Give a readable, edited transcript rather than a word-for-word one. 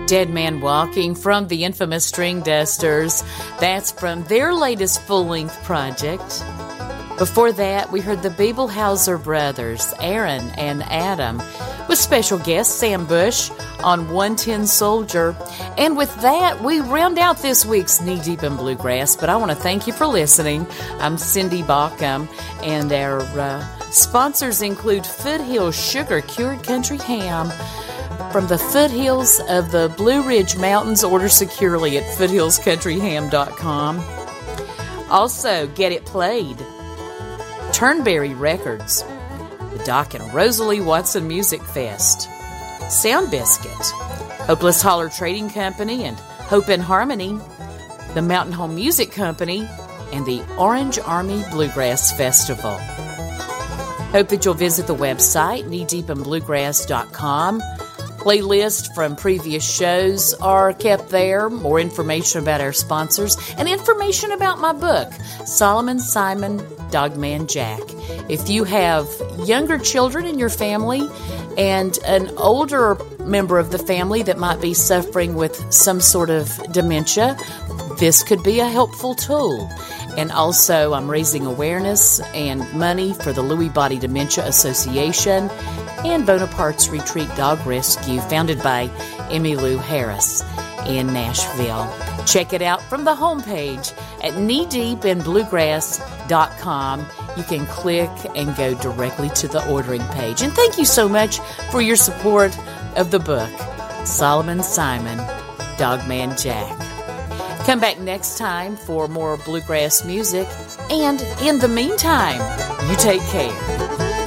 Dead Man Walking from the infamous String Dusters. That's from their latest full-length project. Before that, we heard the Bebelhauser brothers, Aaron and Adam, with special guest Sam Bush on 110 Soldier. And with that, we round out this week's Knee Deep in Bluegrass. But I want to thank you for listening. I'm Cindy Bauckham, and our sponsors include Foothills Sugar Cured Country Ham. From the foothills of the Blue Ridge Mountains, order securely at foothillscountryham.com. Also, Get It Played, Turnberry Records, the Doc and Rosalie Watson Music Fest, Sound Biscuit, Hopeless Holler Trading Company and Hope and Harmony, the Mountain Home Music Company, and the Orange Army Bluegrass Festival. Hope that you'll visit the website, kneedeepinbluegrass.com. Playlists from previous shows are kept there, more information about our sponsors, and information about my book, Solomon Simon, Dogman Jack. If you have younger children in your family and an older member of the family that might be suffering with some sort of dementia, this could be a helpful tool. And also, I'm raising awareness and money for the Lewy Body Dementia Association and Bonaparte's Retreat Dog Rescue, founded by Emmylou Harris in Nashville. Check it out from the homepage at kneedeepinbluegrass.com. You can click and go directly to the ordering page. And thank you so much for your support of the book, Solomon Simon, Dogman Jack. Come back next time for more bluegrass music. And in the meantime, you take care.